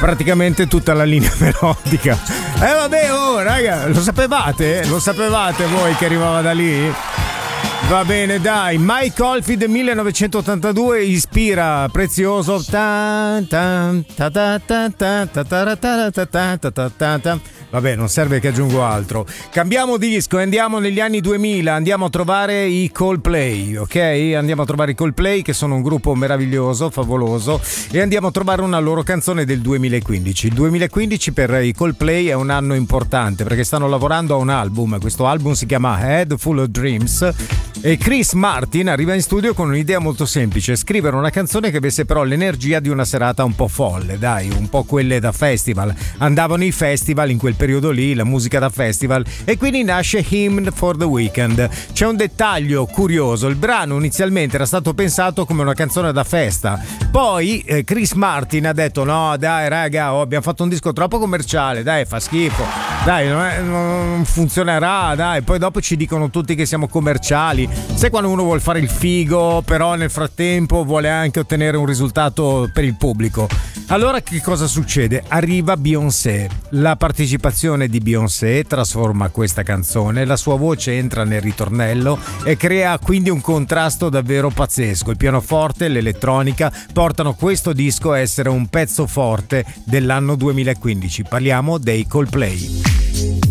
praticamente tutta la linea melodica. Vabbè, oh raga, lo sapevate? Lo sapevate voi che arrivava da lì? Va bene, dai. Mike Oldfield 1982 ispira Prezioso. Vabbè, non serve che aggiungo altro. Cambiamo disco e andiamo negli anni 2000. Andiamo a trovare i Coldplay, ok? Andiamo a trovare i Coldplay, che sono un gruppo meraviglioso, favoloso, e andiamo a trovare una loro canzone del 2015. Il 2015 per i Coldplay è un anno importante perché stanno lavorando a un album. Questo album si chiama Head Full of Dreams. E Chris Martin arriva in studio con un'idea molto semplice: scrivere una canzone che avesse però l'energia di una serata un po' folle, dai, un po' quelle da festival. Andavano i festival in quel periodo lì, la musica da festival, e quindi nasce Hymn for the Weekend. C'è un dettaglio curioso: il brano inizialmente era stato pensato come una canzone da festa, poi Chris Martin ha detto no dai raga, abbiamo fatto un disco troppo commerciale, dai, fa schifo, dai, non funzionerà, dai, poi dopo ci dicono tutti che siamo commerciali. Sai quando uno vuole fare il figo però nel frattempo vuole anche ottenere un risultato per il pubblico? Allora che cosa succede? Arriva Beyoncé, la partecipazione di Beyoncé trasforma questa canzone, la sua voce entra nel ritornello e crea quindi un contrasto davvero pazzesco. Il pianoforte e l'elettronica portano questo disco a essere un pezzo forte dell'anno 2015. Parliamo dei Coldplay.